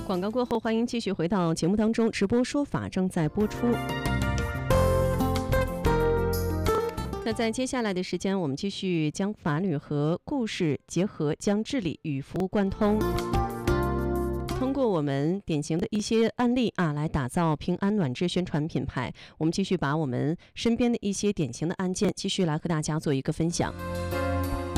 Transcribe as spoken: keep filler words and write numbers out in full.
广告过后，欢迎继续回到节目当中，直播说法正在播出。那在接下来的时间，我们继续将法律和故事结合，将治理与服务贯通。通过我们典型的一些案例啊，来打造平安暖智宣传品牌。我们继续把我们身边的一些典型的案件，继续来和大家做一个分享。